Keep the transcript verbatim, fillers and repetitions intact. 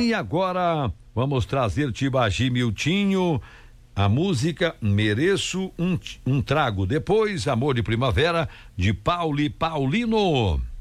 E agora vamos trazer Tibagi Miltinho, a música Mereço um, um Trago. Depois, Amor de Primavera, de Pauli Paulino.